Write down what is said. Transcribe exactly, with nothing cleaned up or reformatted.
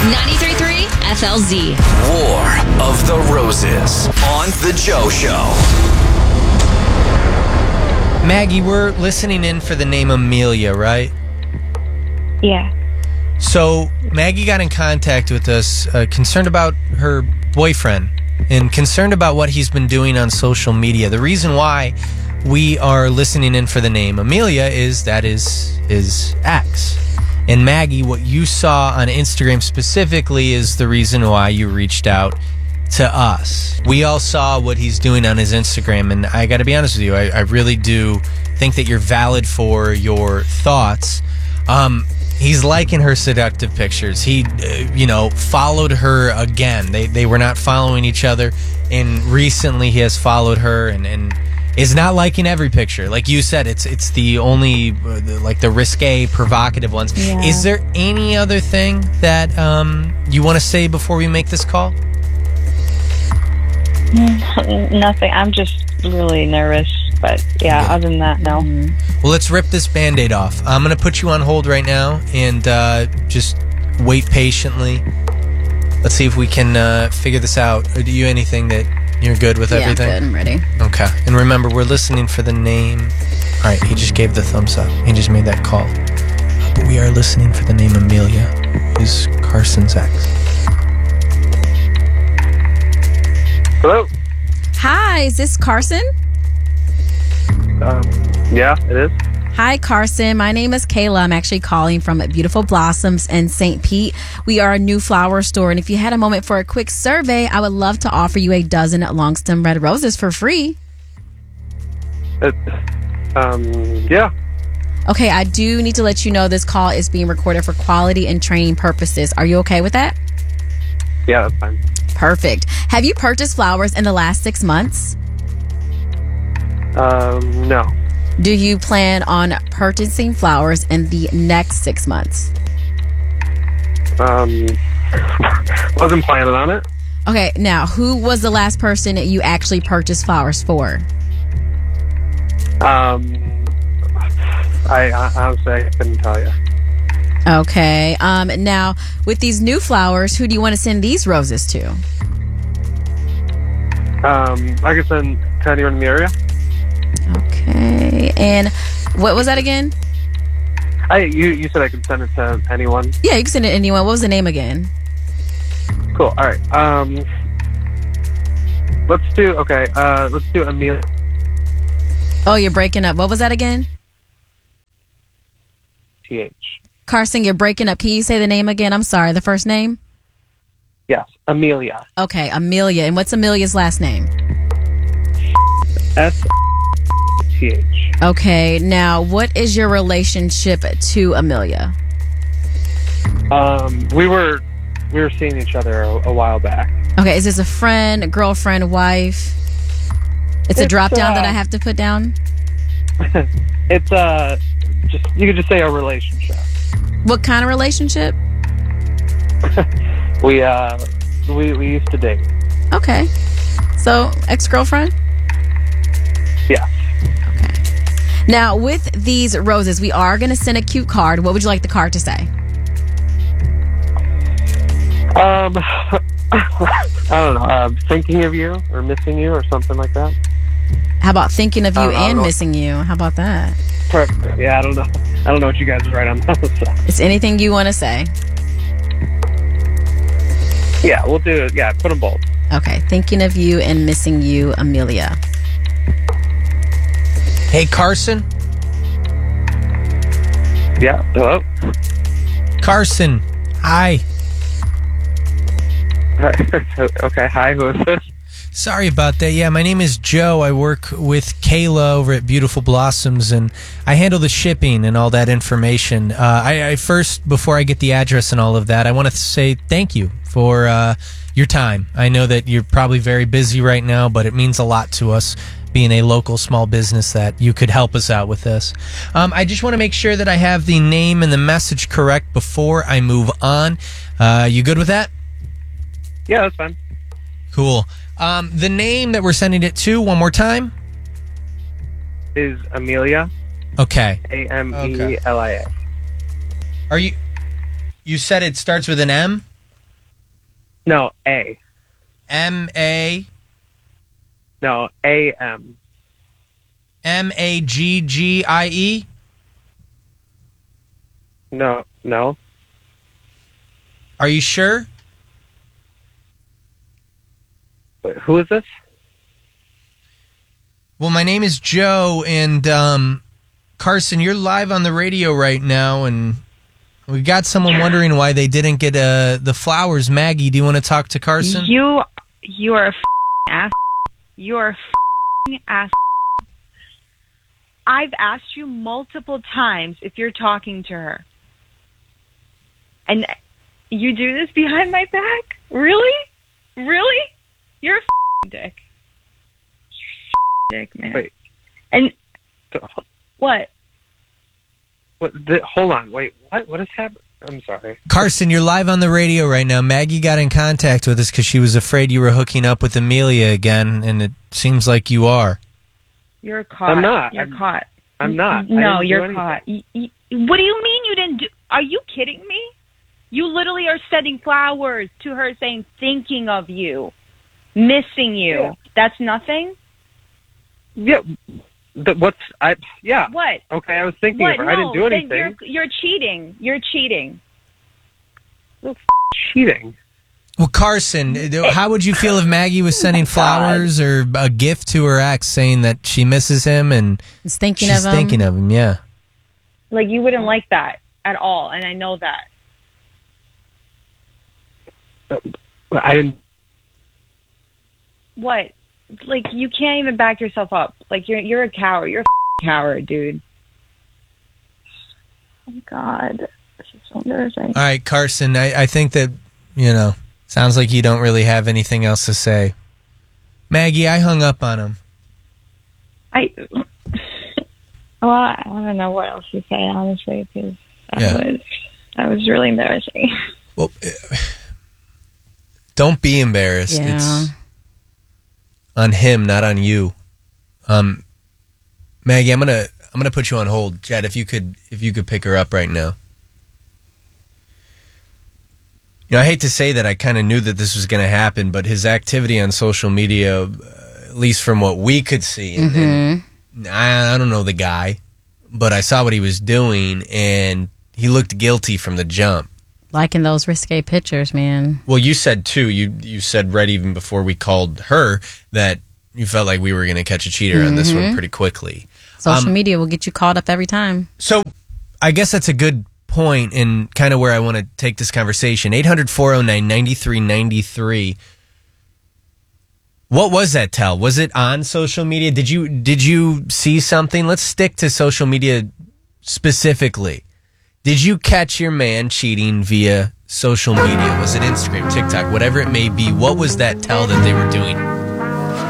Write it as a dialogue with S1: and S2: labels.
S1: ninety-three point three F L Z.
S2: War of the Roses on The Joe Show.
S3: Maggie, we're listening in for the name Amelia, right?
S4: Yeah.
S3: So Maggie got in contact with us, uh, concerned about her boyfriend and concerned about what he's been doing on social media. The reason why we are listening in for the name Amelia is that is his ex. And Maggie, what you saw on Instagram specifically is the reason why you reached out to us. We all saw what he's doing on his Instagram, and I got to be honest with you, I, I really do think that you're valid for your thoughts. Um, he's liking her seductive pictures. He, uh, you know, followed her again. They they were not following each other, and recently he has followed her and and. is not liking every picture. Like you said, it's it's the only, uh, the, like the risque, provocative ones.
S4: Yeah.
S3: Is there any other thing that um, you want to say before we make this call?
S4: Nothing. I'm just really nervous. But yeah,
S3: Okay.
S4: other than that, no.
S3: Well, let's rip this Band-Aid off. I'm going to put you on hold right now and uh, just wait patiently. Let's see if we can uh, figure this out. Or do you anything that you're good with
S5: Yeah,
S3: everything?
S5: good. I'm ready.
S3: Okay. And remember, we're listening for the name. All right, he just gave the thumbs up. He just made that call. Uh, but we are listening for the name Amelia, who's Carson's ex.
S6: Hello?
S5: Hi, is this Carson?
S6: Um, yeah, it is.
S5: Hi, Carson. My name is Kayla. I'm actually calling from Beautiful Blossoms in Saint Pete. We are a new flower store, and if you had a moment for a quick survey, I would love to offer you a dozen long-stem red roses for free.
S6: It, um, yeah.
S5: Okay, I do need to let you know this call is being recorded for quality and training purposes. Are you okay with that?
S6: Yeah, that's fine.
S5: Perfect. Have you purchased flowers in the last six months?
S6: Um, no.
S5: Do you plan on purchasing flowers in the next six months?
S6: Um, wasn't planning on it.
S5: Okay, now, who was the last person that you actually purchased flowers for?
S6: Um, I, I honestly I couldn't tell you.
S5: Okay, um, now, with these new flowers, who do you want to send these roses to?
S6: Um, I can send to anyone in the area.
S5: Okay, and what was that again?
S6: I you you said I could send it to anyone.
S5: Yeah, you can send it to anyone. What was the name again?
S6: Cool. All right. Um, let's do okay. Uh, let's do Amelia.
S5: Oh, you're breaking up. What was that again?
S6: T H.
S5: Carson, you're breaking up. Can you say the name again? I'm sorry, the first name?
S6: Yes, Amelia.
S5: Okay, Amelia. And what's Amelia's last name?
S6: S T H.
S5: Okay, now, what is your relationship to Amelia?
S6: Um, we were we were seeing each other a, a while back.
S5: Okay, is this a friend, a girlfriend, wife? It's, a
S6: It's,
S5: drop down
S6: uh,
S5: that I have to put down?
S6: It's uh, just you could just say a relationship.
S5: What kind of relationship?
S6: We uh, we we used to date.
S5: Okay. So, ex-girlfriend?
S6: Yeah.
S5: Okay. Now, with these roses, we are going to send a cute card. What would you like the card to say?
S6: Um, I don't know. Uh, thinking of you or missing you or something like that.
S5: How about thinking of you
S6: I don't know, I don't
S5: and
S6: know.
S5: missing you? How about that?
S6: Perfect. Yeah, I don't know. I don't know what you guys write on that. So.
S5: It's anything you want to say.
S6: Yeah, we'll do it. Yeah, put them both.
S5: Okay. Thinking of you and missing you, Amelia.
S3: Hey, Carson?
S6: Yeah. Hello.
S3: Carson, hi.
S6: Okay. Hi. Who is this?
S3: Sorry about that. Yeah, my name is Joe. I work with Kayla over at Beautiful Blossoms, and I handle the shipping and all that information. Uh, I, I first, before I get the address and all of that, I want to say thank you for uh, your time. I know that you're probably very busy right now, but it means a lot to us being a local small business that you could help us out with this. Um, I just want to make sure that I have the name and the message correct before I move on. Uh, you good with that?
S6: Yeah, that's fine.
S3: Cool. Um, the name that we're sending it to, one more time?
S6: Is Amelia.
S3: Okay.
S6: A M E L I A.
S3: Are you... You said it starts with an M?
S6: No, A.
S3: M A
S6: No, A M.
S3: M A G G I E?
S6: No, no.
S3: Are you sure?
S6: Wait, who is this?
S3: Well, my name is Joe, and um, Carson, you're live on the radio right now, and we got someone wondering why they didn't get uh, the flowers. Maggie, do you want to talk to Carson?
S4: You, you are a f***ing ass. You are a f***ing ass. I've asked you multiple times if you're talking to her. And you do this behind my back? Really? Really? You're a f***ing dick. You're a f***ing dick, man.
S6: Wait.
S4: And
S6: So,
S4: what?
S6: what the, hold on. Wait, what? What is happening? I'm sorry.
S3: Carson, you're live on the radio right now. Maggie got in contact with us because she was afraid you were hooking up with Amelia again, and it seems like you are.
S4: You're caught.
S6: I'm not.
S4: You're
S6: I'm-
S4: caught.
S6: I'm not. I
S4: No,
S6: didn't do
S4: you're
S6: anything.
S4: caught. Y- y- What do you mean you didn't do? Are you kidding me? You literally are sending flowers to her saying, thinking of you, missing you.
S6: Yeah.
S4: That's nothing?
S6: Yeah. The, what's I? Yeah.
S4: What?
S6: Okay, I was thinking
S4: What?
S6: of her.
S4: No,
S6: I didn't do
S4: then
S6: anything.
S4: You're, you're cheating. You're cheating.
S6: Cheating.
S3: Well, Carson, how would you feel if Maggie was sending flowers or a gift to her ex saying that she misses him and
S5: He's thinking
S3: she's
S5: of him.
S3: thinking of him? Yeah.
S4: Like, you wouldn't like that at all, and I know that.
S6: I didn't.
S4: What? Like, you can't even back yourself up. Like, you're you're a coward. You're a f***ing coward, dude. Oh, God. This is so embarrassing.
S3: All right, Carson, I, I think that, you know, sounds like you don't really have anything else to say. Maggie, I hung up on him.
S4: I well, I don't know what else to say, honestly, because that
S3: Yeah.
S4: was that was really embarrassing.
S3: Well, uh, don't be embarrassed.
S5: Yeah.
S3: It's on him, not on you. Um, Maggie, I'm gonna I'm gonna put you on hold. Jed, if you could if you could pick her up right now. You know, I hate to say that I kind of knew that this was going to happen, but his activity on social media, uh, at least from what we could see, and, and I, I don't know the guy, but I saw what he was doing, and he looked guilty from the jump.
S5: Liking those risque pictures, man.
S3: Well, you said too. You you said right even before we called her that you felt like we were going to catch a cheater on this one pretty quickly.
S5: Social
S3: Um,
S5: media will get you caught up every time.
S3: So I guess that's a good point and kind of where I want to take this conversation. eight hundred, four oh nine, nine three nine three. What was that tell? Was it on social media? Did you did you see something? Let's stick to social media specifically. Did you catch your man cheating via social media? Was it Instagram, TikTok, whatever it may be? What was that tell that they were doing?